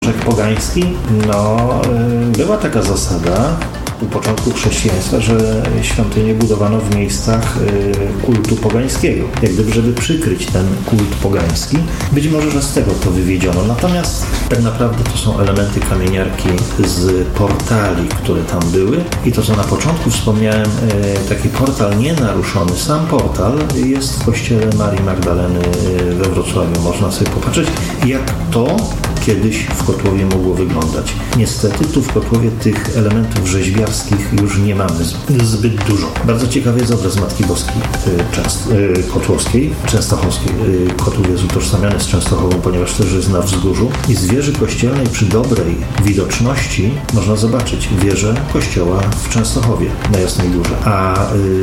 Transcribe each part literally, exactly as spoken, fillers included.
grzech pogański? No, była taka zasada u początku chrześcijaństwa, że świątynie budowano w miejscach kultu pogańskiego. Jak gdyby, żeby przykryć ten kult pogański. Być może, że z tego to wywiedziono. Natomiast tak naprawdę to są elementy kamieniarki z portali, które tam były. I to, co na początku wspomniałem, taki portal nienaruszony, sam portal jest w kościele Marii Magdaleny we Wrocławiu. Można sobie popatrzeć, jak to kiedyś w Kotłowie mogło wyglądać. Niestety tu w Kotłowie tych elementów rzeźbiarskich już nie mamy zbyt dużo. Bardzo ciekawy jest obraz Matki Boskiej Kotłowskiej, Częstochowskiej. Kotłów jest utożsamiany z Częstochową, ponieważ też jest na wzgórzu i z wieży kościelnej przy dobrej widoczności można zobaczyć wieżę kościoła w Częstochowie na Jasnej Górze. A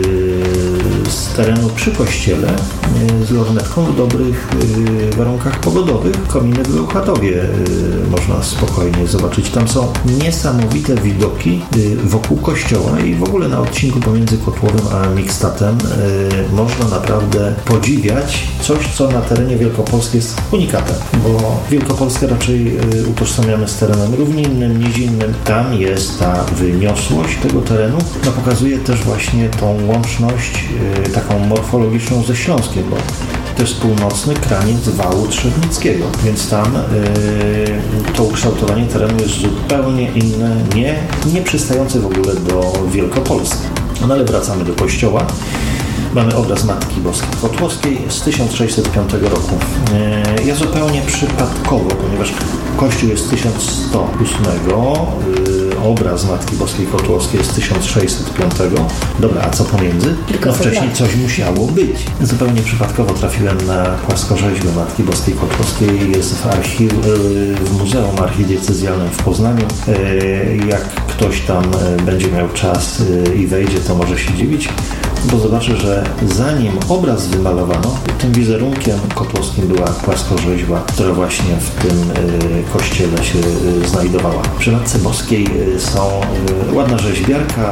yy, z terenu przy kościele yy, z lornetką w dobrych yy, warunkach pogodowych kominy w Bełchatowie można spokojnie zobaczyć. Tam są niesamowite widoki wokół kościoła i w ogóle na odcinku pomiędzy Kotłowem a Mikstatem można naprawdę podziwiać coś, co na terenie Wielkopolski jest unikatem, bo Wielkopolskę raczej utożsamiamy z terenem równinnym, nizinnym. Tam jest ta wyniosłość tego terenu. No, pokazuje też właśnie tą łączność taką morfologiczną ze Śląskiem, bo to jest północny kraniec wału Trzebnickiego, więc tam yy, to ukształtowanie terenu jest zupełnie inne, nie, nie przystające w ogóle do Wielkopolski. No ale wracamy do kościoła. Mamy obraz Matki Boskiej Kotłowskiej z tysiąc sześćset piątego roku. Yy, ja zupełnie przypadkowo, ponieważ kościół jest z tysiąc sto ósmego, yy, obraz Matki Boskiej Kotłowskiej jest z tysiąc sześćset piątego. Dobra, a co pomiędzy? No wcześniej coś musiało być. Zupełnie przypadkowo trafiłem na płaskorzeźbę Matki Boskiej Kotłowskiej. Jest w, archiw, w Muzeum Archidiecezjalnym w Poznaniu. Jak ktoś tam będzie miał czas i wejdzie, to może się dziwić, bo zobaczy, że zanim obraz wymalowano, tym wizerunkiem kotłowskim była płaskorzeźba, która właśnie w tym kościele się znajdowała. Przy Matce Boskiej są ładna rzeźbiarka,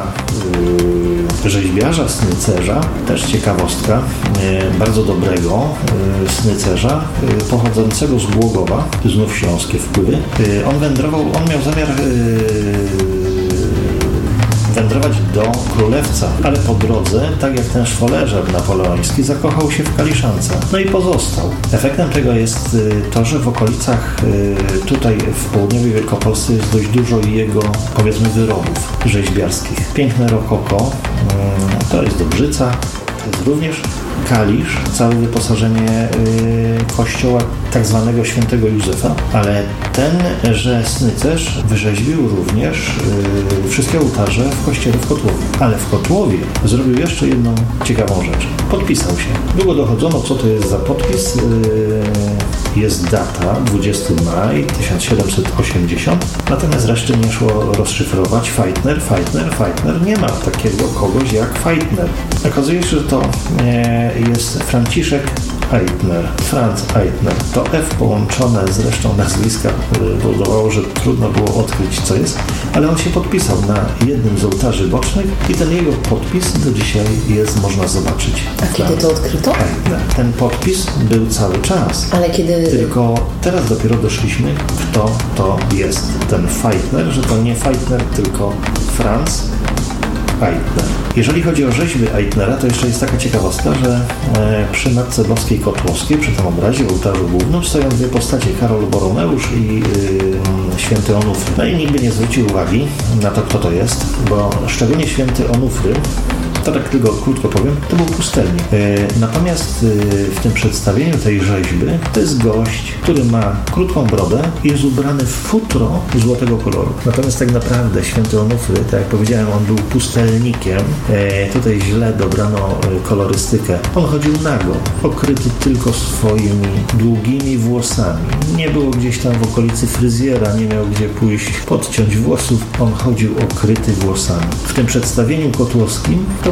rzeźbiarza, snycerza, też ciekawostka, bardzo dobrego snycerza, pochodzącego z Głogowa, znów śląskie wpływy. On wędrował, on miał zamiar wędrować do Królewca, ale po drodze, tak jak ten szwoleżer napoleoński, zakochał się w Kaliszance. No i pozostał. Efektem tego jest to, że w okolicach tutaj w południowej Wielkopolsce jest dość dużo jego, powiedzmy, wyrobów rzeźbiarskich. Piękne rokoko, to jest Dobrzyca, to jest również Kalisz, całe wyposażenie y, kościoła tak zwanego świętego Józefa, ale tenże snycerz wyrzeźbił również y, wszystkie ołtarze w kościele w Kotłowie. Ale w Kotłowie zrobił jeszcze jedną ciekawą rzecz. Podpisał się. Długo dochodzono, co to jest za podpis. Y, jest data dwudziestego maja tysiąc siedemset osiemdziesiąt, natomiast reszty nie szło rozszyfrować. Feitner, Feitner, Feitner. Nie ma takiego kogoś jak Feitner. Okazuje się, że to y, jest Franciszek Eitner, Franz Eitner. To F połączone z resztą nazwiska powodowało, że trudno było odkryć, co jest, ale on się podpisał na jednym z ołtarzy bocznych i ten jego podpis do dzisiaj jest, można zobaczyć. A kiedy to odkryto? Eitner. Ten podpis był cały czas. Ale kiedy... Tylko teraz dopiero doszliśmy, kto to jest ten Feitner, że to nie Feitner, tylko Franz Eitner. Jeżeli chodzi o rzeźby Eitnera, to jeszcze jest taka ciekawostka, że e, przy Matce Boskiej Kotłowskiej, przy tym obrazie w ołtarzu głównym stoją dwie postacie, Karol Boromeusz i y, święty Onufry. No i nikt by nie zwrócił uwagi na to, kto to jest, bo szczególnie święty Onufry, to tak tylko krótko powiem, to był pustelnik. E, natomiast e, w tym przedstawieniu tej rzeźby to jest gość, który ma krótką brodę i jest ubrany w futro złotego koloru. Natomiast tak naprawdę święty Onufry, tak jak powiedziałem, on był pustelnikiem. E, tutaj źle dobrano e, kolorystykę. On chodził nago, okryty tylko swoimi długimi włosami. Nie było gdzieś tam w okolicy fryzjera, nie miał gdzie pójść podciąć włosów. On chodził okryty włosami. W tym przedstawieniu kotłowskim to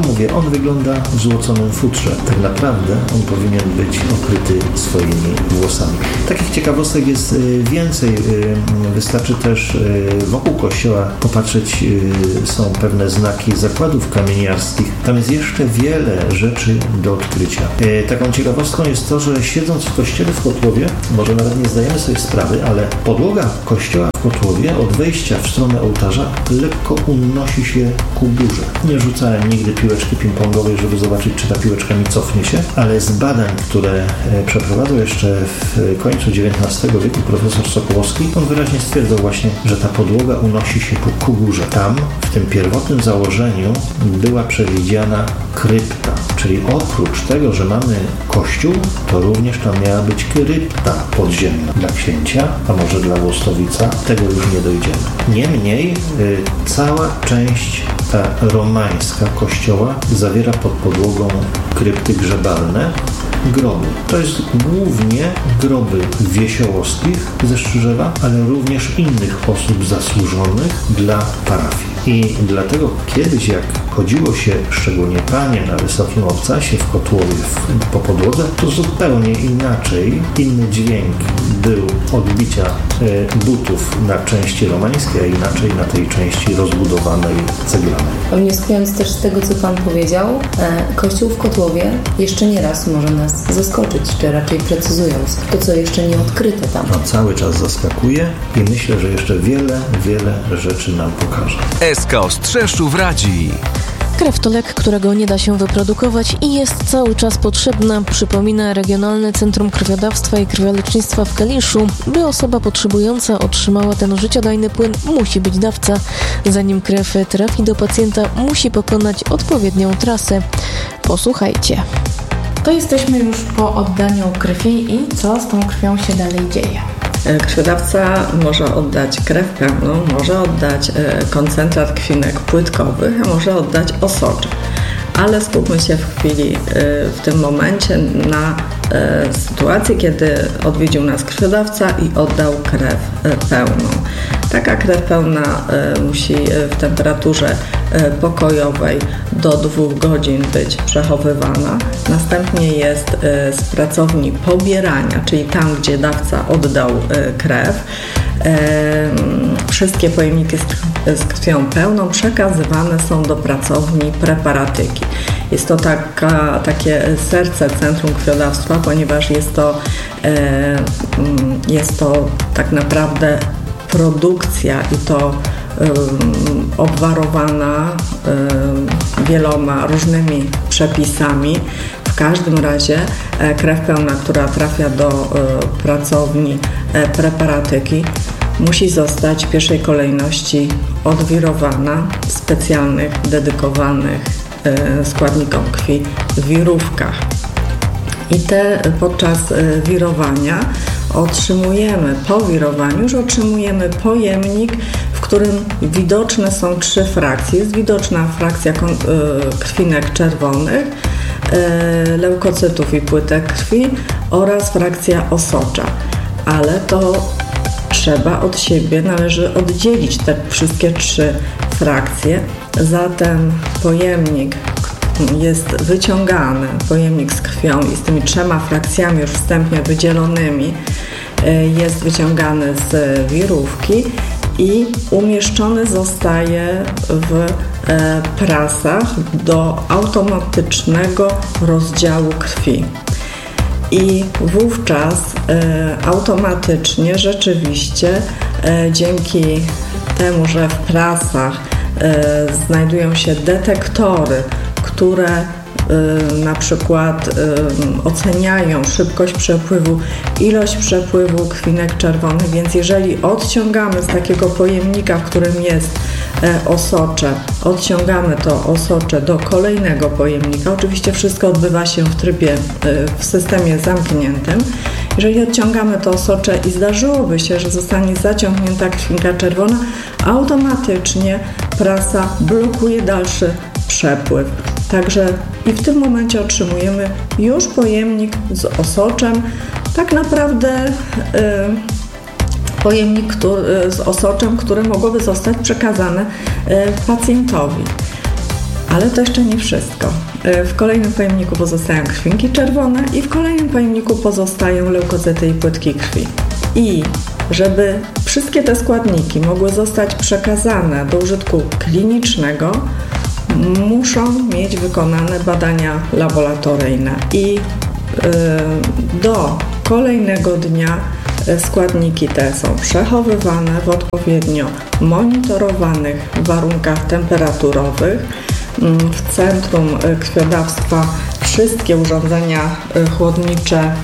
mówię, on wygląda w złoconym futrze. Tak naprawdę on powinien być okryty swoimi włosami. Takich ciekawostek jest więcej. Wystarczy też wokół kościoła popatrzeć, są pewne znaki zakładów kamieniarskich. Tam jest jeszcze wiele rzeczy do odkrycia. Taką ciekawostką jest to, że siedząc w kościele w Kotłowie, może nawet nie zdajemy sobie sprawy, ale podłoga kościoła w Kotłowie od wejścia w stronę ołtarza lekko unosi się ku górze. Nie rzucałem nigdy piłeczki ping-pongowej, żeby zobaczyć, czy ta piłeczka mi cofnie się, ale z badań, które przeprowadzał jeszcze w końcu dziewiętnastego wieku profesor Sokołowski, on wyraźnie stwierdzał właśnie, że ta podłoga unosi się ku, ku górze. Tam, w tym pierwotnym założeniu była przewidziana krypta, czyli oprócz tego, że mamy kościół, to również tam miała być krypta podziemna dla księcia, a może dla Włostowica, tego już nie dojdziemy. Niemniej y, cała część ta romańska kościoła zawiera pod podłogą krypty grzebalne, groby. To jest głównie groby Wiesiołowskich ze Strzyżewa, ale również innych osób zasłużonych dla parafii. I dlatego kiedyś, jak chodziło się, szczególnie panie na Wysokim Obcasie w Kotłowie w, po podłodze, to zupełnie inaczej, inny dźwięk był odbicia e, butów na części romańskiej, a inaczej na tej części rozbudowanej ceglanej. Wnioskując też z tego, co Pan powiedział, e, Kościół w Kotłowie jeszcze nie raz może nas zaskoczyć, czy raczej precyzując to, co jeszcze nie odkryte tam. No, cały czas zaskakuje i myślę, że jeszcze wiele, wiele rzeczy nam pokaże. S K Ostrzeszów radzi. Krew to lek, którego nie da się wyprodukować i jest cały czas potrzebna, przypomina Regionalne Centrum Krwiodawstwa i Krwiolecznictwa w Kaliszu. By osoba potrzebująca otrzymała ten życiodajny płyn, musi być dawca. Zanim krew trafi do pacjenta, musi pokonać odpowiednią trasę. Posłuchajcie. To jesteśmy już po oddaniu krwi i co z tą krwią się dalej dzieje? Krwiodawca może oddać krew pełną, może oddać koncentrat krwinek płytkowych, a może oddać osocze. Ale skupmy się w chwili, w tym momencie na sytuacji, kiedy odwiedził nas krwiodawca i oddał krew pełną. Taka krew pełna musi w temperaturze pokojowej do dwóch godzin być przechowywana. Następnie jest z pracowni pobierania, czyli tam, gdzie dawca oddał krew, wszystkie pojemniki z krwią pełną przekazywane są do pracowni preparatyki. Jest to taka, takie serce Centrum Krwiodawstwa, ponieważ jest to, jest to tak naprawdę produkcja i to obwarowana wieloma różnymi przepisami. W każdym razie krew pełna, która trafia do pracowni preparatyki, musi zostać w pierwszej kolejności odwirowana w specjalnych, dedykowanych składnikom krwi wirówkach. I te podczas wirowania otrzymujemy, po wirowaniu już otrzymujemy pojemnik, w którym widoczne są trzy frakcje. Jest widoczna frakcja krwinek czerwonych, leukocytów i płytek krwi oraz frakcja osocza. Ale to trzeba od siebie, należy oddzielić te wszystkie trzy frakcje. Zatem pojemnik jest wyciągany, pojemnik z krwią i z tymi trzema frakcjami już wstępnie wydzielonymi jest wyciągany z wirówki i umieszczony zostaje w prasach do automatycznego rozdziału krwi. I wówczas e, automatycznie rzeczywiście e, dzięki temu, że w prasach e, znajdują się detektory, które y, na przykład y, oceniają szybkość przepływu, ilość przepływu krwinek czerwonych, więc jeżeli odciągamy z takiego pojemnika, w którym jest e, osocze, odciągamy to osocze do kolejnego pojemnika, oczywiście wszystko odbywa się w trybie, y, w systemie zamkniętym. Jeżeli odciągamy to osocze i zdarzyłoby się, że zostanie zaciągnięta krwinka czerwona, automatycznie prasa blokuje dalszy przepływ. Także i w tym momencie otrzymujemy już pojemnik z osoczem, tak naprawdę y, pojemnik który, z osoczem, które mogłoby zostać przekazane y, pacjentowi. Ale to jeszcze nie wszystko. W kolejnym pojemniku pozostają krwinki czerwone i w kolejnym pojemniku pozostają leukocyty i płytki krwi. I żeby wszystkie te składniki mogły zostać przekazane do użytku klinicznego, muszą mieć wykonane badania laboratoryjne i yy, do kolejnego dnia składniki te są przechowywane w odpowiednio monitorowanych warunkach temperaturowych. W centrum krwiodawstwa wszystkie urządzenia chłodnicze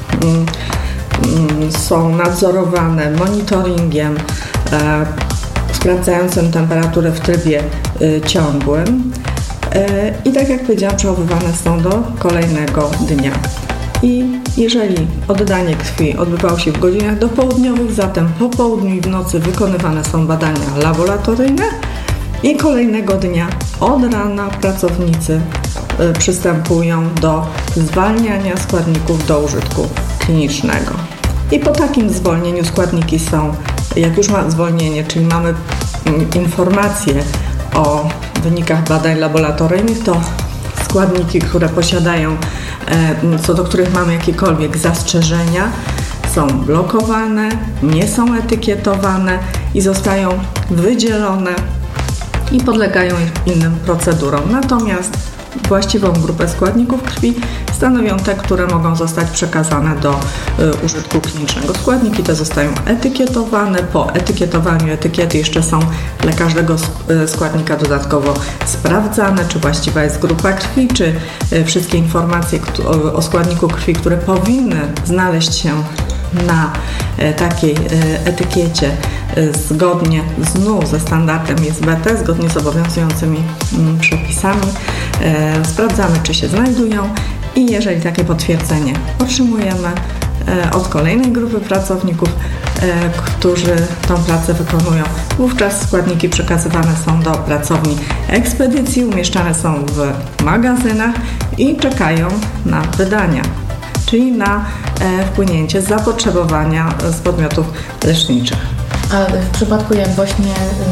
są nadzorowane monitoringiem sprawdzającym temperaturę w trybie ciągłym i tak jak powiedziałam, przechowywane są do kolejnego dnia. I jeżeli oddanie krwi odbywało się w godzinach dopołudniowych, zatem po południu i w nocy wykonywane są badania laboratoryjne i kolejnego dnia od rana pracownicy przystępują do zwalniania składników do użytku klinicznego. I po takim zwolnieniu składniki są, jak już ma zwolnienie, czyli mamy informacje o wynikach badań laboratoryjnych, to składniki, które posiadają, co do których mamy jakiekolwiek zastrzeżenia, są blokowane, nie są etykietowane i zostają wydzielone i podlegają innym procedurom. Natomiast właściwą grupę składników krwi stanowią te, które mogą zostać przekazane do y, użytku klinicznego. Składniki te zostają etykietowane. Po etykietowaniu etykiety jeszcze są dla każdego y, składnika dodatkowo sprawdzane, czy właściwa jest grupa krwi, czy y, wszystkie informacje o, o składniku krwi, które powinny znaleźć się na y, takiej y, etykiecie y, zgodnie znów ze standardem I S B T, zgodnie z obowiązującymi y, przepisami. Y, sprawdzamy, czy się znajdują. I jeżeli takie potwierdzenie otrzymujemy od kolejnej grupy pracowników, którzy tą pracę wykonują, wówczas składniki przekazywane są do pracowni ekspedycji, umieszczane są w magazynach i czekają na wydania, czyli na wpłynięcie zapotrzebowania z podmiotów leczniczych. A w przypadku jak właśnie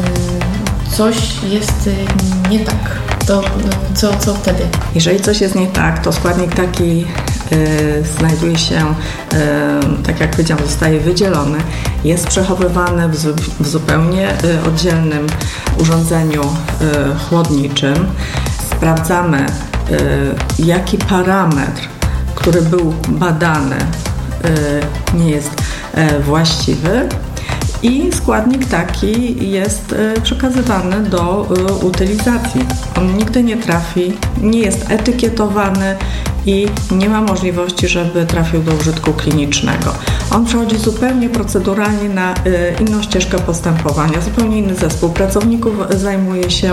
coś jest nie tak, to co, co wtedy? Jeżeli coś jest nie tak, to składnik taki y, znajduje się, y, tak jak powiedziałam, zostaje wydzielony, jest przechowywany w, zu, w zupełnie y, oddzielnym urządzeniu y, chłodniczym. Sprawdzamy, y, jaki parametr, który był badany, y, nie jest y, właściwy. I składnik taki jest przekazywany do utylizacji. On nigdy nie trafi, nie jest etykietowany i nie ma możliwości, żeby trafił do użytku klinicznego. On przechodzi zupełnie proceduralnie na inną ścieżkę postępowania, zupełnie inny zespół pracowników zajmuje się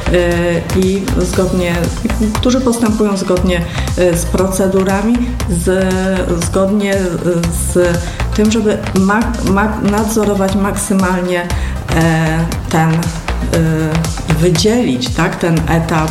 i zgodnie, którzy postępują zgodnie z procedurami, z, zgodnie z tym, żeby ma, ma, nadzorować maksymalnie ten, wydzielić tak, ten etap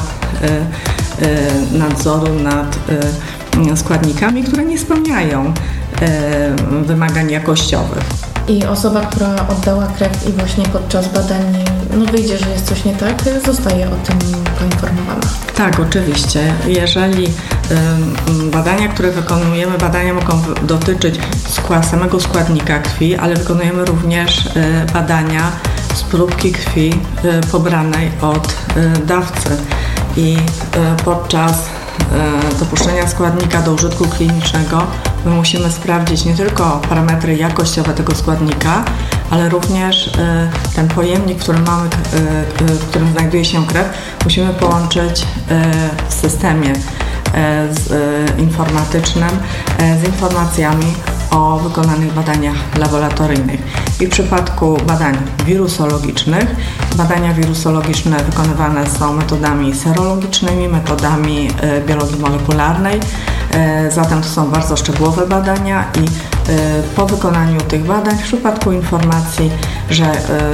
nadzoru nad składnikami, które nie spełniają wymagań jakościowych. I osoba, która oddała krew i właśnie podczas badań no wyjdzie, że jest coś nie tak, zostaje o tym poinformowana. Tak, oczywiście. Jeżeli y, badania, które wykonujemy, badania mogą dotyczyć skład, samego składnika krwi, ale wykonujemy również y, badania z próbki krwi y, pobranej od y, dawcy i y, podczas dopuszczenia składnika do użytku klinicznego my musimy sprawdzić nie tylko parametry jakościowe tego składnika, ale również ten pojemnik, w którym mamy, w którym znajduje się krew, musimy połączyć w systemie informatycznym z informacjami o wykonanych badaniach laboratoryjnych. I w przypadku badań wirusologicznych, badania wirusologiczne wykonywane są metodami serologicznymi, metodami biologii molekularnej, zatem to są bardzo szczegółowe badania i po wykonaniu tych badań, w przypadku informacji, że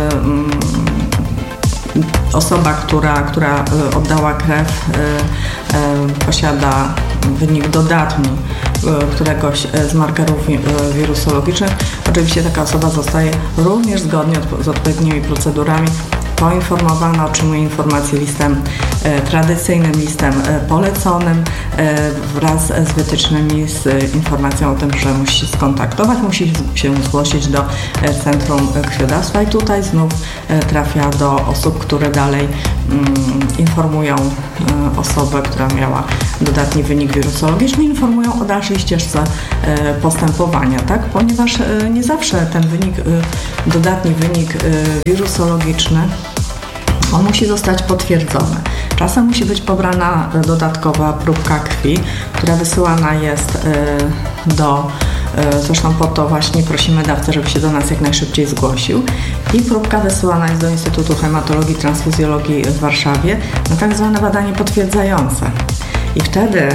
osoba, która, która oddała krew, posiada wynik dodatni któregoś z markerów wirusologicznych, oczywiście taka osoba zostaje również zgodnie z odpowiednimi procedurami poinformowana, otrzymuje informację listem tradycyjnym, listem poleconym wraz z wytycznymi, z informacją o tym, że musi się skontaktować, musi się zgłosić do Centrum Krwiodawstwa i tutaj znów trafia do osób, które dalej informują osobę, która miała dodatni wynik wirusologiczny, informują o dalszej ścieżce postępowania, tak? Ponieważ nie zawsze ten wynik, dodatni wynik wirusologiczny, on musi zostać potwierdzony. Czasem musi być pobrana dodatkowa próbka krwi, która wysyłana jest do, zresztą po to właśnie prosimy dawcę, żeby się do nas jak najszybciej zgłosił, i próbka wysyłana jest do Instytutu Hematologii i Transfuzjologii w Warszawie na tak zwane badanie potwierdzające. I wtedy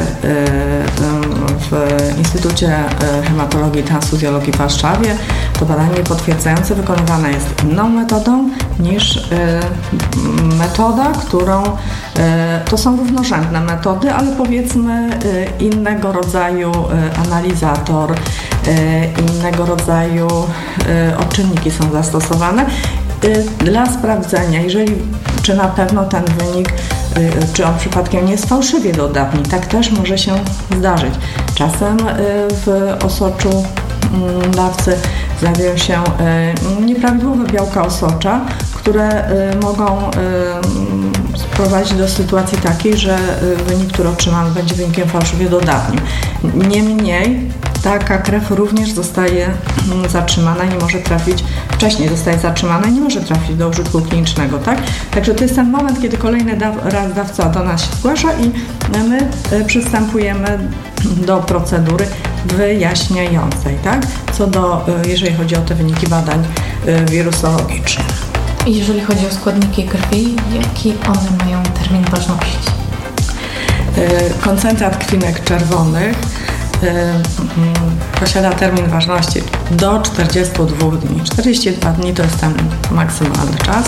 w Instytucie Hematologii i Transfuzjologii w Warszawie to badanie potwierdzające wykonywane jest inną metodą niż metoda, którą to są równorzędne metody, ale powiedzmy innego rodzaju analizator, innego rodzaju odczynniki są zastosowane dla sprawdzenia, jeżeli czy na pewno ten wynik, czy on przypadkiem nie jest fałszywie dodatni. Tak też może się zdarzyć. Czasem w osoczu dawcy znajdują się nieprawidłowe białka osocza, które mogą sprowadzić do sytuacji takiej, że wynik, który otrzymamy, będzie wynikiem fałszywie dodatnim. Niemniej taka krew również zostaje zatrzymana i nie może trafić, wcześniej zostaje zatrzymana i nie może trafić do użytku klinicznego, tak? Także to jest ten moment, kiedy kolejny da- raz dawca do nas się zgłasza i my przystępujemy do procedury wyjaśniającej, tak? Co do, jeżeli chodzi o te wyniki badań wirusologicznych. Jeżeli chodzi o składniki krwi, jaki one mają termin ważności? Koncentrat krwinek czerwonych posiada termin ważności do czterdziestu dwóch dni. czterdzieści dwa dni to jest ten maksymalny czas.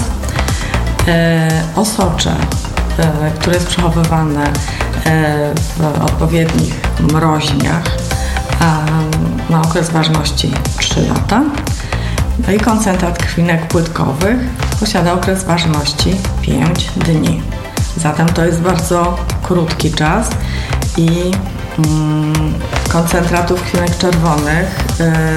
Osocze, które jest przechowywane w odpowiednich mroźniach, ma okres ważności trzy lata. No i koncentrat krwinek płytkowych posiada okres ważności pięć dni. Zatem to jest bardzo krótki czas i mm, koncentratów krwinek czerwonych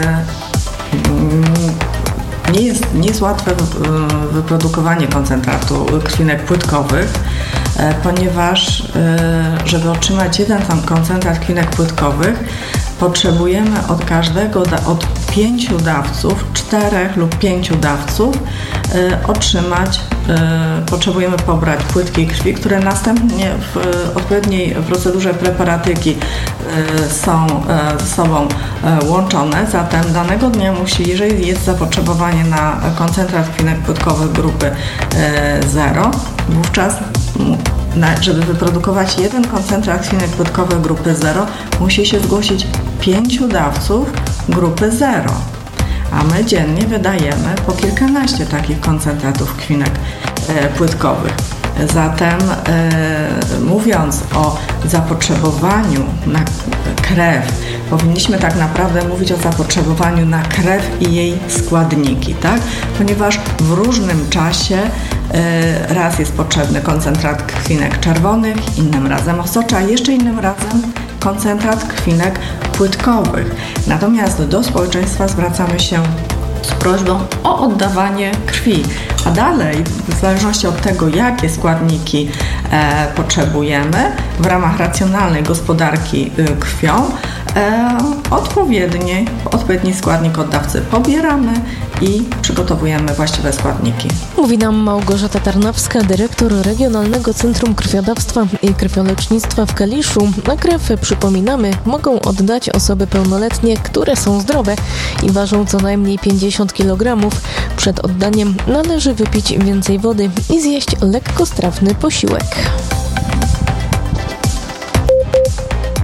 yy, nie, jest, nie jest łatwe wyprodukowanie koncentratu krwinek płytkowych, yy, ponieważ yy, żeby otrzymać jeden tam koncentrat krwinek płytkowych, potrzebujemy od każdego, od pięciu dawców, czterech lub pięciu dawców y, otrzymać, y, potrzebujemy pobrać płytki krwi, które następnie w y, odpowiedniej procedurze preparatyki y, są y, ze sobą y, łączone. Zatem danego dnia musi, jeżeli jest zapotrzebowanie na koncentrat krwinek płytkowych grupy y, zero, wówczas na, żeby wyprodukować jeden koncentrat krwinek płytkowych grupy zero, musi się zgłosić pięciu dawców grupy zero, a my dziennie wydajemy po kilkanaście takich koncentratów krwinek e, płytkowych. Zatem e, mówiąc o zapotrzebowaniu na krew, powinniśmy tak naprawdę mówić o zapotrzebowaniu na krew i jej składniki, tak? Ponieważ w różnym czasie e, raz jest potrzebny koncentrat krwinek czerwonych, innym razem osocza, a jeszcze innym razem koncentrat krwinek płytkowych. Natomiast do społeczeństwa zwracamy się z prośbą o oddawanie krwi, a dalej w zależności od tego, jakie składniki e, potrzebujemy w ramach racjonalnej gospodarki e, krwią, e, odpowiedni, odpowiedni składnik od dawcy pobieramy i przygotowujemy właściwe składniki. Mówi nam Małgorzata Tarnowska, dyrektor Regionalnego Centrum Krwiodawstwa i Krwiolecznictwa w Kaliszu. Na krew, przypominamy, mogą oddać osoby pełnoletnie, które są zdrowe i ważą co najmniej pięćdziesiąt kilogramów. Przed oddaniem należy wypić więcej wody i zjeść lekkostrawny posiłek.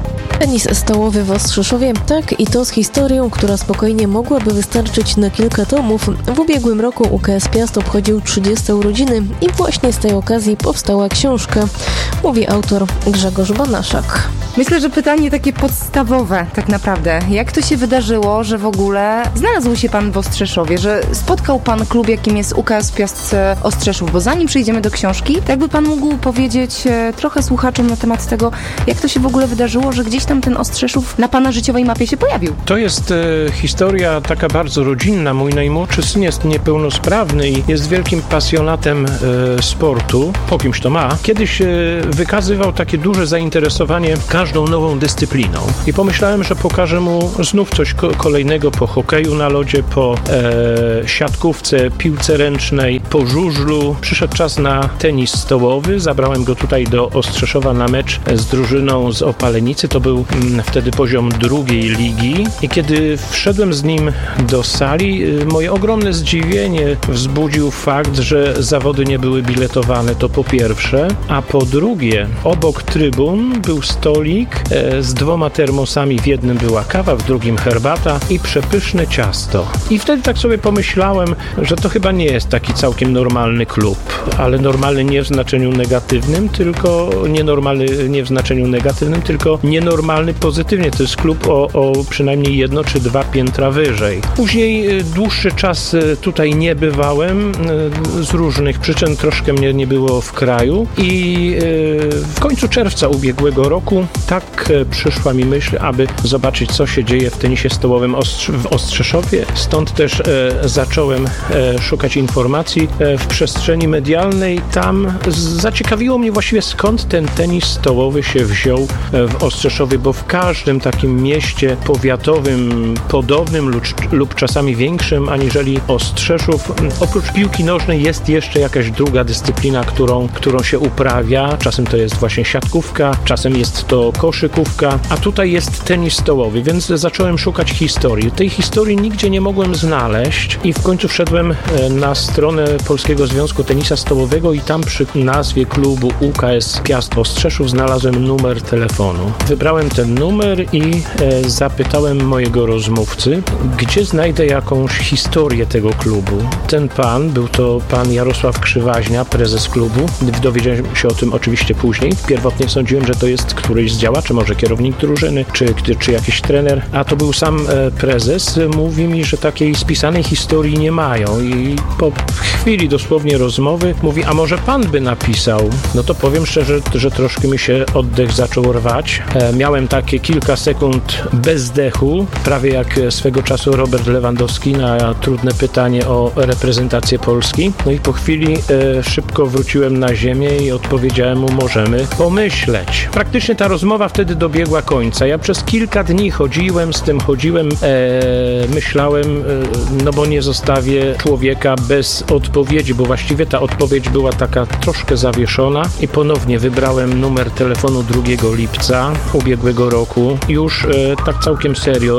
Tenis stołowy w Ostrzeszowie, tak i to z historią, która spokojnie mogłaby wystarczyć na kilka tomów. W ubiegłym roku U K S Piast obchodził trzydzieste urodziny i właśnie z tej okazji powstała książka, mówi autor Grzegorz Banaszak. Myślę, że pytanie takie podstawowe tak naprawdę. Jak to się wydarzyło, że w ogóle znalazł się Pan w Ostrzeszowie, że spotkał Pan klub, jakim jest U K S Piast Ostrzeszów? Bo zanim przejdziemy do książki, tak by Pan mógł powiedzieć trochę słuchaczom na temat tego, jak to się w ogóle wydarzyło, że gdzieś tam ten Ostrzeszów na Pana życiowej mapie się pojawił. To jest e, historia taka bardzo rodzinna. Mój najmłodszy syn jest niepełnosprawny i jest wielkim pasjonatem e, sportu. Po kimś to ma. Kiedyś e, wykazywał takie duże zainteresowanie każdą nową dyscypliną. I pomyślałem, że pokażę mu znów coś ko- kolejnego po hokeju na lodzie, po e, siatkówce, piłce ręcznej, po żużlu. Przyszedł czas na tenis stołowy. Zabrałem go tutaj do Ostrzeszowa na mecz z drużyną z Opalenicy. To był mm, wtedy poziom drugiej ligi. I kiedy wszedłem z nim do sali, y, moje ogromne zdziwienie wzbudził fakt, że zawody nie były biletowane. To po pierwsze. A po drugie, obok trybun był stolik e, z dwoma termosami. W jednym była kawa, w drugim herbata i przepyszne ciasto. I wtedy tak sobie pomyślałem, że to chyba nie jest taki całkiem normalny klub, ale normalny nie w znaczeniu negatywnym, tylko nienormalny nie w znaczeniu negatywnym, tylko nienormalny pozytywnie. To jest klub o, o przynajmniej jedno czy dwa piętra wyżej. Później e, dłuższy czas e, tutaj nie bywałem e, z różnych przyczyn. Troszkę mnie nie było w kraju i e, w końcu czerwca ubiegłego roku tak e, przyszła mi myśl, aby zobaczyć, co się dzieje w tenisie stołowym Ostrz- w Ostrzeszowie. Stąd też e, zacząłem e, szukać informacji e, w przestrzeni medialnej. Tam z- zaciekawiło mnie właściwie, skąd ten tenis stołowy się wziął e, w Ostrzeszowie, bo w każdym takim mieście powiatowym, podobnym lub, lub czasami większym aniżeli Ostrzeszów, oprócz piłki nożnej jest jeszcze jakaś druga dyscyplina, którą, którą się uprawia. Czasem to jest właśnie siatkówka, czasem jest to koszykówka, a tutaj jest tenis stołowy, więc zacząłem szukać historii. Tej historii nigdzie nie mogłem znaleźć i w końcu wszedłem na stronę Polskiego Związku Tenisa Stołowego i tam przy nazwie klubu U K S Piast Ostrzeszów znalazłem numer telefonu. Wybrałem ten numer i e, zapytałem mojego rozmówcy, gdzie znajdę jakąś historię tego klubu. Ten pan, był to pan Jarosław Krzywaźnia, prezes klubu. Dowiedziałem się o tym oczywiście później. Pierwotnie sądziłem, że to jest któryś z działaczy, może kierownik drużyny, czy, czy jakiś trener, a to był sam e, prezes. Mówi mi, że takiej spisanej historii nie mają i po chwili dosłownie rozmowy mówi, a może pan by napisał? No to powiem szczerze, że troszkę mi się oddech zaczął rwać. E, miałem takie kilka sekund bezdechu, prawie jak swego czasu Robert Lewandowski na trudne pytanie o reprezentację Polski. No i po chwili e, szybko wróciłem na ziemię i odpowiedziałem mu, możemy pomyśleć. Praktycznie ta rozmowa wtedy dobiegła końca. Ja przez kilka dni chodziłem z tym, chodziłem, e, myślałem, e, no bo nie zostawię człowieka bez odpowiedzi, bo właściwie ta odpowiedź była taka troszkę zawieszona i ponownie wybrałem numer telefonu drugiego lipca ubiegłego roku. Już e, tak całkiem serio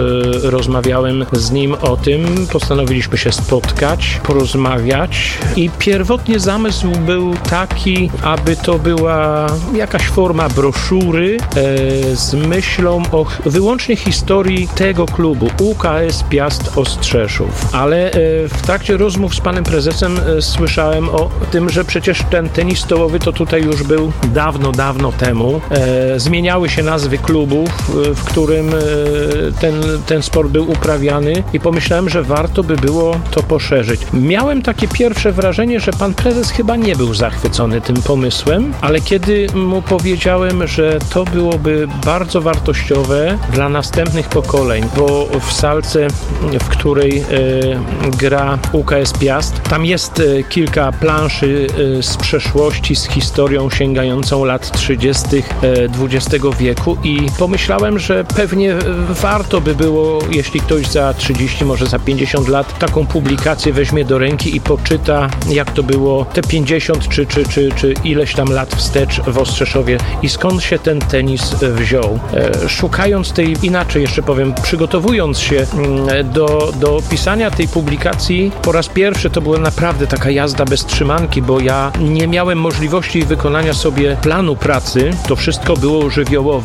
e, rozmawiałem z nim o tym. Postanowiliśmy się spotkać, porozmawiać i pierwotnie zamysł był taki, aby to była jakaś forma broszury e, z myślą o wyłącznie historii tego klubu U K S Piast Ostrzeszów. Ale e, w trakcie rozmów z panem prezesem e, słyszałem o tym, że przecież ten tenis stołowy to tutaj już był dawno, dawno temu. E, zmieniały się nazwy klubów, e, w którym e, ten, ten sport był uprawiany i pomyślałem, że warto by było to poszerzyć. Miałem takie pierwsze wrażenie, że pan prezes chyba nie był zachwycony tym pomysłem, ale kiedy mu powiedziałem, że to byłoby bardzo wartościowe dla następnych pokoleń, bo w salce, w której e, gra U K S Piast, tam jest e, kilka planszy e, z przeszłości, z historią sięgającą lat trzydziestych dwudziestego wieku i pomyślałem, że pewnie warto by było, jeśli ktoś za trzydzieści, może za pięćdziesiąt lat taką publikację weźmie do ręki i poczyta, jak to było te pięćdziesiąt czy, czy, czy, czy ileś tam lat wstecz w Ostrzeszowie i skąd się ten tenis wziął. E, szukając tej, inaczej jeszcze powiem, przygotowując się do, do pisania tej publikacji, po raz pierwszy to była naprawdę taka jazda bez trzymanki, bo ja nie miałem możliwości wykonania sobie planu pracy. To wszystko było żywiołowe.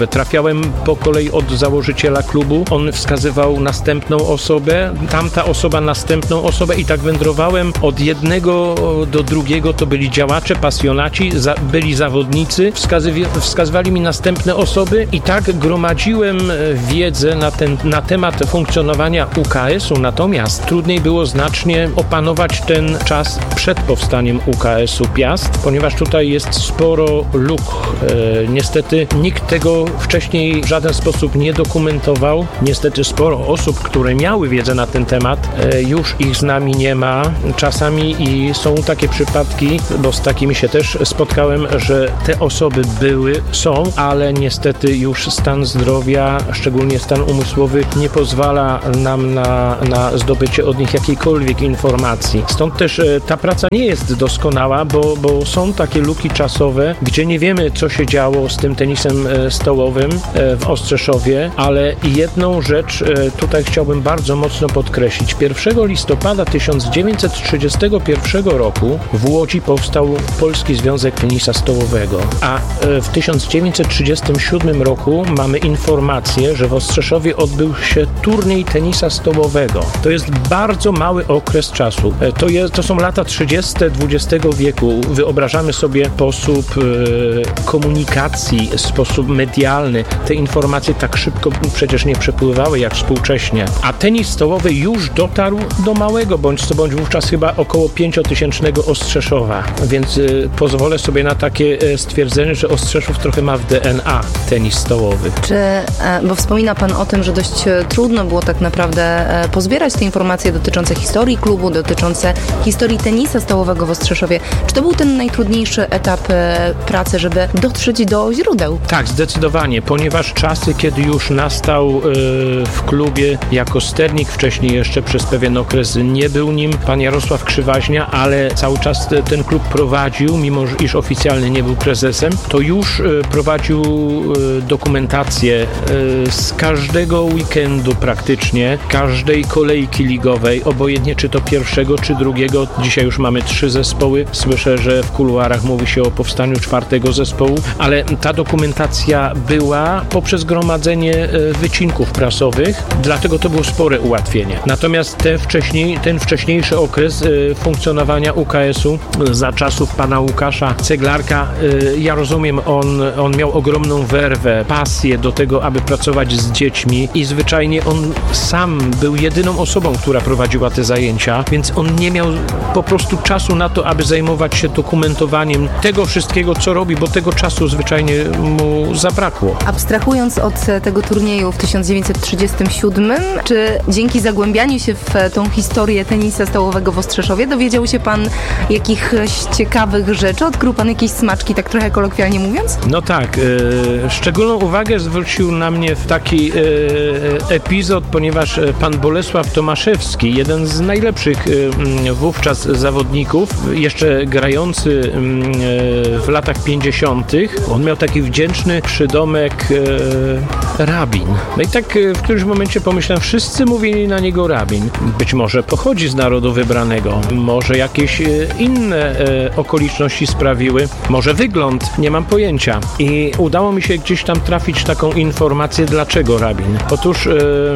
osobę. Trafiałem po kolei od założyciela klubu, on wskazywał następną osobę, tamta osoba następną osobę i tak wędrowałem od jednego do drugiego. To byli działacze, pasjonaci, za, byli zawodnicy, wskazywi, wskazywali mi następne osoby i tak gromadziłem wiedzę na, ten, na temat funkcjonowania U K S-u, natomiast trudniej było znacznie opanować ten czas przed powstaniem U K S-u Piast, ponieważ tutaj jest sporo luk. E, niestety nikt tego wcześniej w żaden sposób nie dokumentował. Niestety sporo osób, które miały wiedzę na ten temat, e, już ich z nami nie ma. Czasami i są takie przypadki, bo z takimi się też spotkałem, że te osoby były, są, ale niestety już stan zdrowia, szczególnie stan umysłowy, nie pozwala nam na, na zdobycie od nich jakiejkolwiek informacji. Stąd też e, ta praca nie jest doskonała, bo, bo są takie luki czasowe, gdzie nie wiemy, co się działo z tym tenisem e, stołowym e, w Ostrzeszowie, ale jedną rzecz e, tutaj chciałbym bardzo mocno podkreślić. pierwszego listopada tysiąc dziewięćset trzydziestego pierwszego roku w Łodzi powstał Polski Związek Tenisa Stołowego, a e, w tysiąc dziewięćset trzydziestym siódmym roku mamy informację, że w Ostrzeszowie odbył się turniej tenisa stołowego. To jest bardzo mały okres czasu. E, to, jest, to są lata trzydzieste dwudziestego wieku. Wyobrażamy sobie sposób e, komunikacji, sposób medialny. Te informacje tak szybko przecież nie przepływały jak współcześnie. A tenis stołowy już dotarł do małego, bądź co bądź wówczas chyba około pięciotysięcznego Ostrzeszowa. Więc e, pozwolę sobie na takie e, stwierdzenie, że Ostrzeszów trochę ma w D N A tenis stołowy. Czy, bo wspomina Pan o tym, że dość trudno było tak naprawdę pozbierać te informacje dotyczące historii klubu, dotyczące historii tenisa stołowego w Ostrzeszowie. Czy to był ten najtrudniejszy etap pracy, żeby dotrzeć do źródeł? Tak, zdecydowanie, ponieważ czasy, kiedy już nastał yy, w klubie jako sternik, wcześniej jeszcze przez pewien okres nie był nim pan Jarosław Krzywaźnia, ale cały czas te, ten klub prowadził, mimo iż oficjalnie nie był prezesem, to już yy, prowadził yy, dokumentację yy, z każdego weekendu praktycznie, każdej kolejki ligowej, obojętnie czy to pierwszego, czy drugiego. Dzisiaj już mamy trzy zespoły. Słyszę, że w kuluarach mówi się o powstaniu czwartego zespołu, ale ta dokumentacja była poprzez gromadzenie wycinków prasowych, dlatego to było spore ułatwienie. Natomiast te wcześniej, ten wcześniejszy okres funkcjonowania U K S-u za czasów pana Łukasza Ceglarka, ja rozumiem, on, on miał ogromną werwę, pasję do tego, aby pracować z dziećmi i zwyczajnie on sam był jedyną osobą, która prowadziła te zajęcia, więc on nie miał po prostu czasu na to, aby zajmować się dokumentowaniem tego wszystkiego, co robi, bo tego czasu zwyczajnie mu zabrakło. Abstrahując od tego turnieju w tysiąc dziewięćset trzydziestym siódmym, czy dzięki zagłębianiu się w tą historię tenisa stołowego w Ostrzeszowie dowiedział się Pan jakichś ciekawych rzeczy? Odkrył Pan jakieś smaczki, tak trochę kolokwialnie mówiąc? No tak. E, szczególną uwagę zwrócił na mnie w taki e, epizod, ponieważ pan Bolesław Tomaszewski, jeden z najlepszych e, wówczas zawodników, jeszcze grający e, w latach pięćdziesiątych, on miał taki wdzięczny przydomek e, Rabin. No i tak e, w którymś momencie pomyślałem, wszyscy mówili na niego Rabin. Być może pochodzi z narodu wybranego, może jakieś e, inne e, okoliczności sprawiły, może wygląd, nie mam pojęcia. I udało mi się gdzieś tam trafić taką informację, dlaczego Rabin. Otóż e,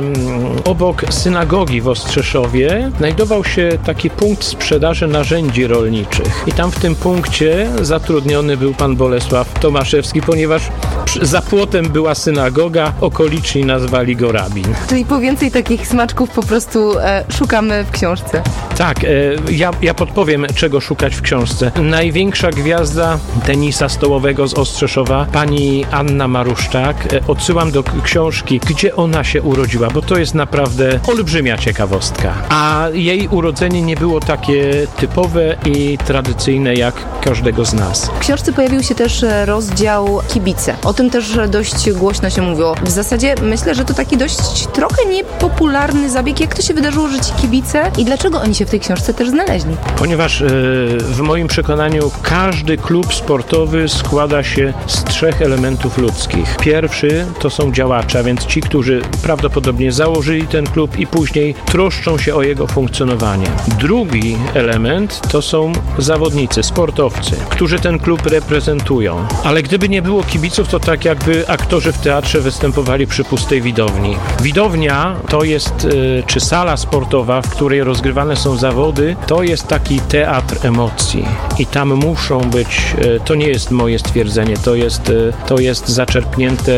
obok synagogi w Ostrzeszowie znajdował się taki punkt sprzedaży narzędzi rolniczych. I tam w tym punkcie zatrudniony był pan Bolesław Tomaszewski, ponieważ za płotem była synagoga, okoliczni nazwali go Rabin. Czyli po więcej takich smaczków po prostu e, szukamy w książce. Tak, e, ja, ja podpowiem, czego szukać w książce. Największa gwiazda tenisa stołowego z Ostrzeszowa, pani Anna Maruszczak. E, odsyłam do książki, gdzie ona się urodziła, bo to jest naprawdę olbrzymia ciekawostka. A jej urodzenie nie było takie typowe i tradycyjne jak każdego z nas. W książce pojawił się też rozdział kibice. O tym też dość głośno się mówiło. W zasadzie myślę, że to taki dość trochę niepopularny zabieg. Jak to się wydarzyło, że ci kibice i dlaczego oni się w tej książce też znaleźli? Ponieważ yy, w moim przekonaniu każdy klub sportowy składa się z trzech elementów ludzkich. Pierwszy to są działacze, a więc ci, którzy prawdopodobnie założyli ten klub i później troszczą się o jego funkcjonowanie. Drugi element to są zawodnicy, sportowcy, którzy ten klub reprezentują. Ale gdyby nie było kibiców, to tak jakby aktorzy w teatrze występowali przy pustej widowni. Widownia to jest, czy sala sportowa, w której rozgrywane są zawody, to jest taki teatr emocji i tam muszą być, to nie jest moje stwierdzenie, to jest, to jest zaczerpnięte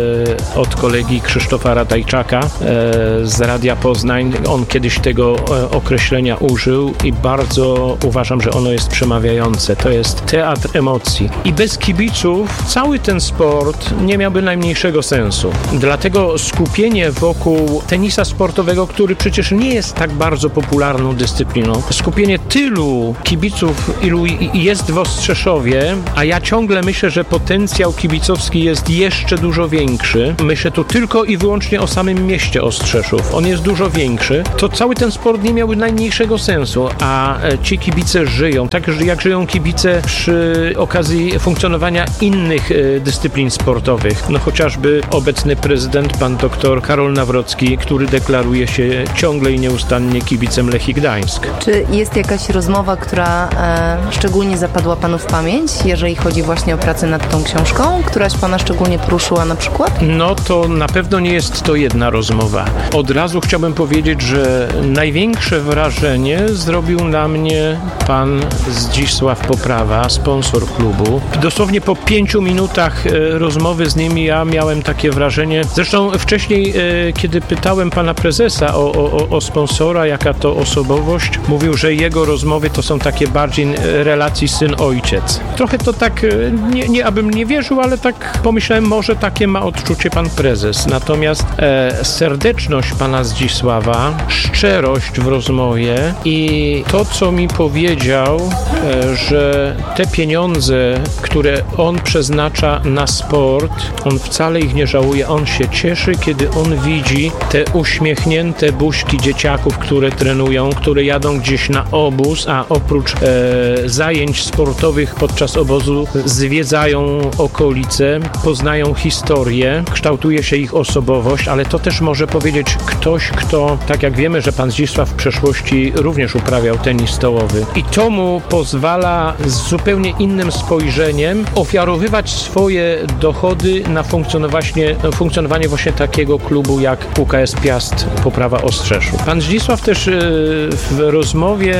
od kolegi Krzysztofa Radajczaka z Radia Poznań. On kiedyś tego określenia użył i bardzo uważam, że ono jest przemawiające. To jest teatr emocji. I bez kibiców cały ten sport nie miałby najmniejszego sensu. Dlatego skupienie wokół tenisa sportowego, który przecież nie jest tak bardzo popularną dyscypliną, skupienie tylu kibiców, ilu jest w Ostrzeszowie, a ja ciągle myślę, że potencjał kibicowski jest jeszcze dużo większy. Myślę tu tylko i wyłącznie o samym mieście Ostrzeszów. On jest dużo większy. To cały ten sport nie miałby najmniejszego sensu, a ci kibice żyją, tak jak żyją kibice przy okazji funkcjonowania innych dyscyplin sportowych. No chociażby obecny prezydent, pan doktor Karol Nawrocki, który deklaruje się ciągle i nieustannie kibicem Lechii Gdańsk. Czy jest jakaś rozmowa, która e, szczególnie zapadła panu w pamięć, jeżeli chodzi właśnie o pracę nad tą książką? Któraś pana szczególnie poruszyła na przykład? No to na pewno nie jest to jedna rozmowa. Od razu chciałbym powiedzieć, że największe wrażenie zrobił na mnie pan Zdzisław Poprawa, sponsor klubu. Dosłownie po pięciu minutach rozmowy z nim ja miałem takie wrażenie. Zresztą wcześniej, kiedy pytałem pana prezesa o, o, o sponsora, jaka to osobowość, mówił, że jego rozmowy to są takie bardziej relacji syn-ojciec. Trochę to tak, nie, nie abym nie wierzył, ale tak pomyślałem, może takie ma odczucie pan prezes. Natomiast e, serdeczność pana Zdzisława, szczerość w rozmowie i to, co mi powiedział, e, że te pieniądze, które on przeznacza na sport, on wcale ich nie żałuje, on się cieszy, kiedy on widzi te uśmiechnięte buźki dzieciaków, które trenują, które jadą gdzieś na obóz, a oprócz e, zajęć sportowych podczas obozu zwiedzają okolice, poznają historię, kształtuje się ich osobowość, ale to też może powiedzieć ktoś, kto, tak jak wiemy, że pan Zdzisław w przeszłości również uprawiał tenis stołowy i to mu pozwala z zupełnie innym spojrzeniem ofiarowywać swoje dochody na funkcjonowanie, funkcjonowanie właśnie takiego klubu jak U K S Piast Poprawa Ostrzeszów. Pan Zdzisław też w rozmowie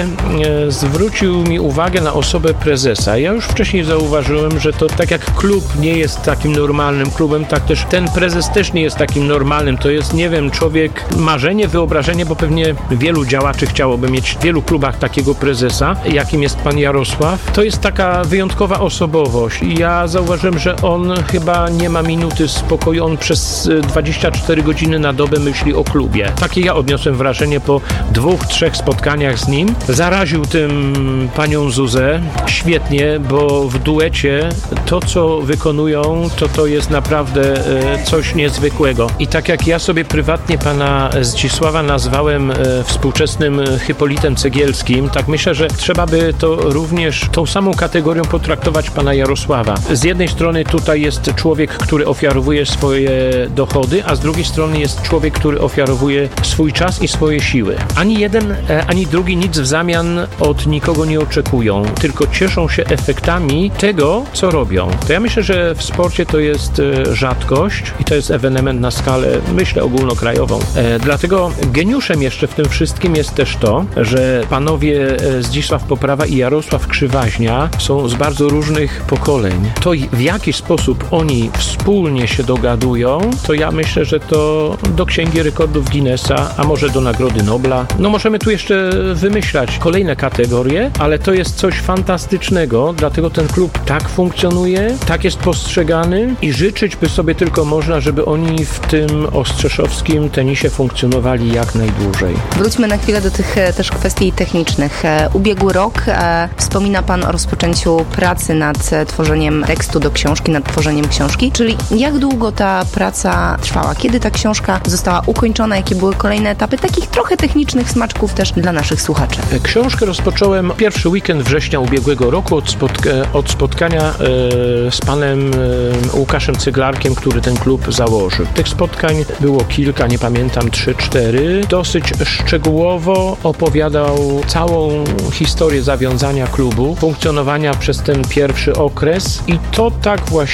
zwrócił mi uwagę na osobę prezesa. Ja już wcześniej zauważyłem, że to tak jak klub nie jest takim normalnym klubem, tak też ten prezes też nie jest takim normalnym. To jest, nie wiem, człowiek, marzenie, wyobrażenie, bo pewnie wielu działaczy chciałoby mieć w wielu klubach takiego prezesa, jakim jest pan Jarosław. To jest taka wyjątkowa osobowość i ja zauważyłem, że on chyba nie ma minuty spokoju. On przez dwadzieścia cztery godziny na dobę myśli o klubie. Takie ja odniosłem wrażenie po dwóch, trzech spotkaniach z nim. Zaraził tym panią Zuzę świetnie, bo w duecie to, co wykonują, to to jest naprawdę coś niezwykłego. I tak jak ja sobie prywatnie pana Zdzisława nazwałem współczesnym Hypolitem Cegielskim, tak myślę, że trzeba by to również tą samą kategorią potraktować pana Jarosława. Z jednej strony tutaj jest człowiek, który ofiarowuje swoje dochody, a z drugiej strony jest człowiek, który ofiarowuje swój czas i swoje siły. Ani jeden, ani drugi nic w zamian od nikogo nie oczekują, tylko cieszą się efektami tego, co robią. To ja myślę, że w sporcie to jest rzadkość i to jest ewenement na skalę, myślę, ogólnokrajową. E, dlatego geniuszem jeszcze w tym wszystkim jest też to, że panowie Zdzisław Poprawa i Jarosław Krzywaźnia są z bardzo różnych pokoleń. To w jaki sposób oni wspólnie się dogadują, to ja myślę, że to do Księgi Rekordów Guinnessa, a może do Nagrody Nobla. No możemy tu jeszcze wymyślać kolejne kategorie, ale to jest coś fantastycznego, dlatego ten klub tak funkcjonuje, tak jest postrzegany i życzyć by sobie tylko można, żeby oni w tym ostrzeszowskim tenisie funkcjonowali jak najdłużej. Wróćmy na chwilę do tych też kwestii technicznych. Ubiegły rok, wspomina pan o rozpoczęciu pracy nad tworzeniem tekstu do książki, nad tworzeniem książki, czyli jak długo ta praca trwała? Kiedy ta książka została ukończona? Jakie były kolejne etapy takich trochę technicznych smaczków też dla naszych słuchaczy? Książkę rozpocząłem pierwszy weekend września ubiegłego roku od, spotka- od spotkania e, z panem e, Łukaszem Cyglarkiem, który ten klub założył. Tych spotkań było kilka, nie pamiętam, trzy, cztery. Dosyć szczegółowo opowiadał całą historię zawiązania klubu, funkcjonowania przez ten pierwszy okres i to tak właściwie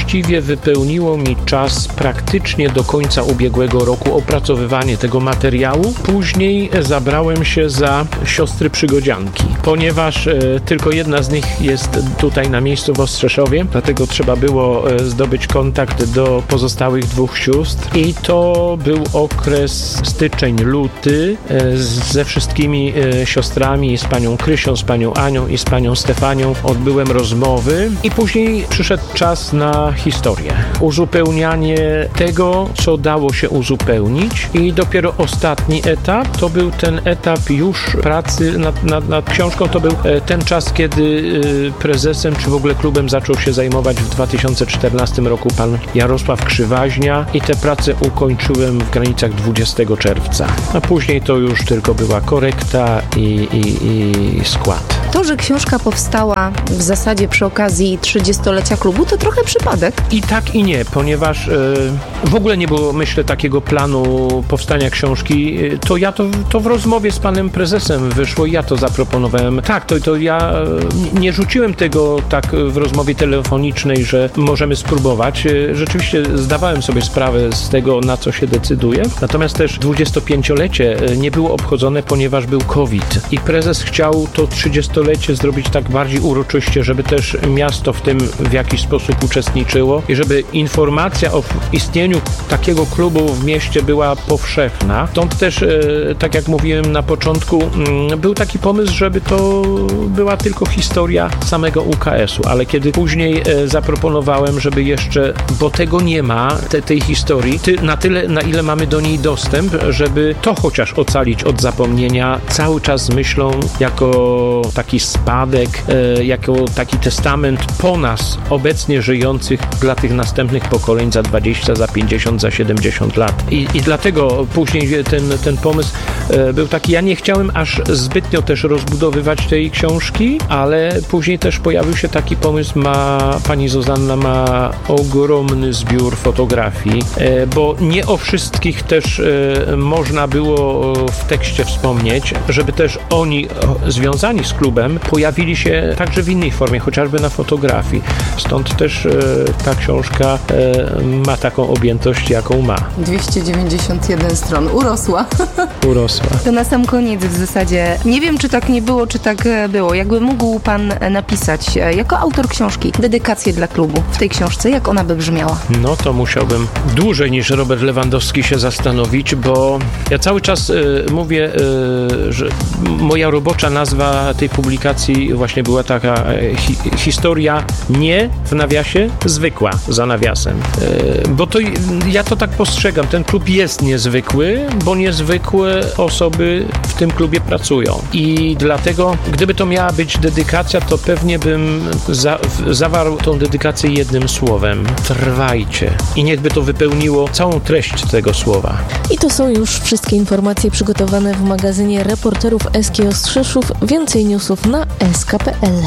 wypełniło mi czas praktycznie do końca ubiegłego roku opracowywanie tego materiału. Później zabrałem się za Siostry Przygodzianki, ponieważ e, tylko jedna z nich jest tutaj na miejscu w Ostrzeszowie, dlatego trzeba było e, zdobyć kontakt do pozostałych dwóch sióstr i to był okres styczeń-luty e, ze wszystkimi e, siostrami, z panią Krysią, z panią Anią i z panią Stefanią odbyłem rozmowy i później przyszedł czas na historię. Uzupełnianie tego, co dało się uzupełnić i dopiero ostatni etap to był ten etap już pracy nad, nad, nad książką. To był ten czas, kiedy prezesem czy w ogóle klubem zaczął się zajmować w dwa tysiące czternastym roku pan Jarosław Krzywaźnia i te prace ukończyłem w granicach dwudziestego czerwca. A później to już tylko była korekta i, i, i skład. To, że książka powstała w zasadzie przy okazji trzydziestolecia klubu, to trochę przypadek. I tak i nie, ponieważ e, w ogóle nie było, myślę, takiego planu powstania książki. To ja to, to w rozmowie z panem prezesem wyszło i ja to zaproponowałem. Tak, to, to ja nie rzuciłem tego tak w rozmowie telefonicznej, że możemy spróbować. Rzeczywiście zdawałem sobie sprawę z tego, na co się decyduje. Natomiast też dwudziestopięciolecie nie było obchodzone, ponieważ był COVID. I prezes chciał to trzydziestolecie zrobić tak bardziej uroczyście, żeby też miasto w tym w jakiś sposób uczestniczyło i żeby informacja o istnieniu takiego klubu w mieście była powszechna. Stąd też, tak jak mówiłem na początku, był taki pomysł, żeby to była tylko historia samego U K S-u, ale kiedy później zaproponowałem, żeby jeszcze, bo tego nie ma, te, tej historii, ty, na tyle, na ile mamy do niej dostęp, żeby to chociaż ocalić od zapomnienia, cały czas z myślą jako taki spadek, e, jako taki testament po nas, obecnie żyjących, dla tych następnych pokoleń za dwadzieścia, za pięćdziesiąt, za siedemdziesiąt lat. I, i dlatego później ten, ten pomysł e, był taki, ja nie chciałem aż zbytnio też rozbudowywać tej książki, ale później też pojawił się taki pomysł, ma pani Zuzanna ma ogromny zbiór fotografii, e, bo nie o wszystkich też e, można było w tekście wspomnieć, żeby też oni o, związani z klubem pojawili się także w innej formie, chociażby na fotografii. Stąd też e, ta książka e, ma taką objętość, jaką ma. dwieście dziewięćdziesiąt jeden stron. Urosła. Urosła. To na sam koniec w zasadzie, nie wiem, czy tak nie było, czy tak było. Jakby mógł pan napisać, jako autor książki, dedykację dla klubu w tej książce, jak ona by brzmiała? No to musiałbym dłużej niż Robert Lewandowski się zastanowić, bo ja cały czas y, mówię, y, że moja robocza nazwa tej publikacji właśnie była taka y, hi, historia nie w nawiasie, zwykła za nawiasem. Y, bo to ja to tak postrzegam, ten klub jest niezwykły, bo niezwykłe osoby w tym klubie pracują. I dlatego, gdyby to miała być dedykacja, to pewnie bym za, w, zawarł tą dedykację jednym słowem. Trwajcie. I niechby to wypełniło całą treść tego słowa. I to są już wszystkie informacje przygotowane w magazynie Reporterów S K Ostrzeszów. Więcej newsów na s k kropka p l.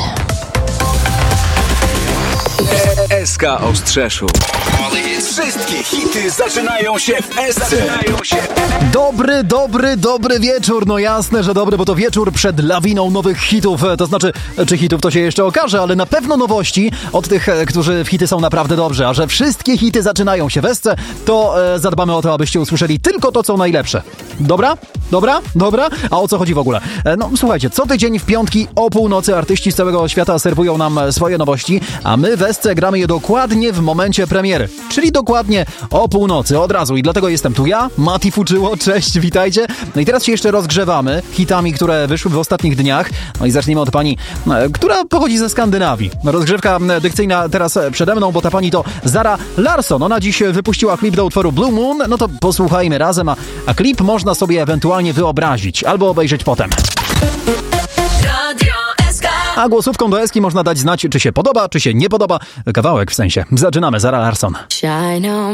S K Ostrzeszów. Wszystkie hity zaczynają się w S C. Dobry, dobry, dobry wieczór. No jasne, że dobry, bo to wieczór przed lawiną nowych hitów. To znaczy, czy hitów to się jeszcze okaże, ale na pewno nowości od tych, którzy w hity są naprawdę dobrzy. A że wszystkie hity zaczynają się w S C, to e, zadbamy o to, abyście usłyszeli tylko to, co najlepsze. Dobra? Dobra? Dobra? A o co chodzi w ogóle? E, no słuchajcie, co tydzień w piątki o północy artyści z całego świata serwują nam swoje nowości, a my w S C gramy je dokładnie w momencie premiery. Czyli dokładnie o północy, od razu. I dlatego jestem tu ja, Mati Fuczyło, cześć, witajcie. No i teraz się jeszcze rozgrzewamy hitami, które wyszły w ostatnich dniach. No i zacznijmy od pani, która pochodzi ze Skandynawii. Rozgrzewka dykcyjna teraz przede mną, bo ta pani to Zara Larsson. Ona dziś wypuściła klip do utworu Blue Moon. No to posłuchajmy razem, a, a klip można sobie ewentualnie wyobrazić albo obejrzeć potem. A głosówką do Eski można dać znać, czy się podoba, czy się nie podoba. Kawałek w sensie. Zaczynamy, Zara Larsson. Shine on